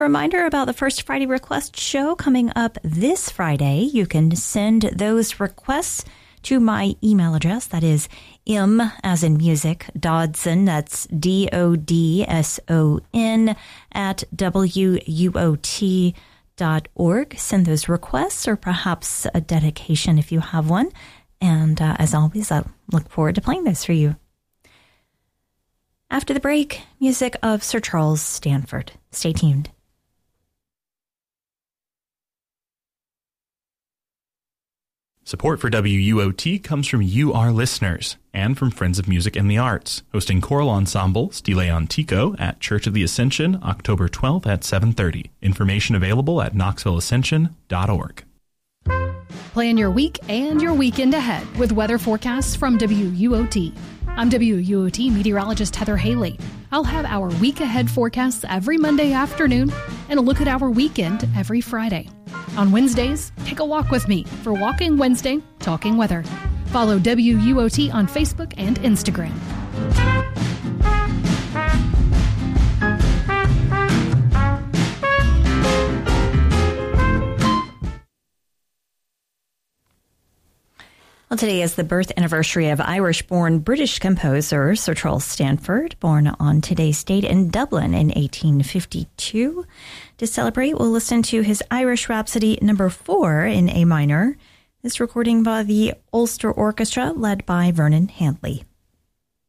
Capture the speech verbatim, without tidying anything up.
Reminder about the First Friday Request show coming up this Friday. You can send those requests to my email address. That is M as in music, Dodson, that's D O D S O N, at W U O T dot org. Send those requests or perhaps a dedication if you have one. And uh, as always, I look forward to playing those for you. After the break, music of Sir Charles Stanford. Stay tuned. Support for W U O T comes from you, our listeners, and from Friends of Music and the Arts, hosting choral ensemble Stile Antico at Church of the Ascension, October twelfth at seven thirty. Information available at knoxville ascension dot org. Plan your week and your weekend ahead with weather forecasts from W U O T. I'm W U O T meteorologist Heather Haley. I'll have our week ahead forecasts every Monday afternoon and a look at our weekend every Friday. On Wednesdays, take a walk with me for Walking Wednesday, Talking Weather. Follow W U O T on Facebook and Instagram. Well, today is the birth anniversary of Irish-born British composer Sir Charles Stanford, born on today's date in Dublin in eighteen fifty-two. To celebrate, we'll listen to his Irish Rhapsody number four in A minor. This recording by the Ulster Orchestra, led by Vernon Handley.